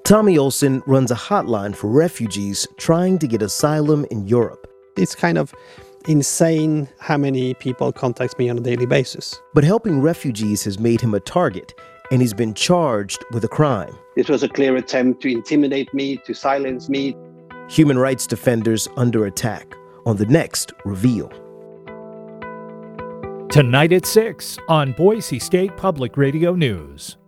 Tommy Olsen runs a hotline for refugees trying to get asylum in Europe. It's kind of insane how many people contact me on a daily basis. But helping refugees has made him a target, and he's been charged with a crime. This was a clear attempt to intimidate me, to silence me. Human rights defenders under attack on the next Reveal. Tonight at 6 on Boise State Public Radio News.